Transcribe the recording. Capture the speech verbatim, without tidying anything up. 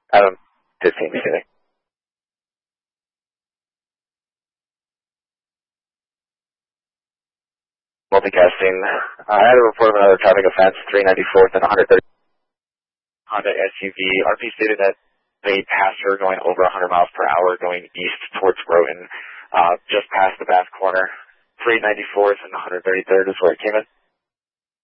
Adam, fifteen, receiving. Multicasting. Uh, I had a report of another traffic offense, three ninety-fourth and one thirty. Honda S U V. R P stated that they passed her going over one hundred miles per hour going east towards Groton, uh, just past the Bath corner. three ninety-fourth and one thirty-third is where it came in.